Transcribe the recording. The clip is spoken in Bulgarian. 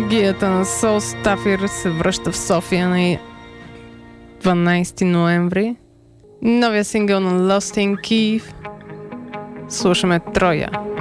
Магията на Сол Стафир се връща в София на 12 ноември. Новия сингъл на Lost in Kiev. Слушаме Троя.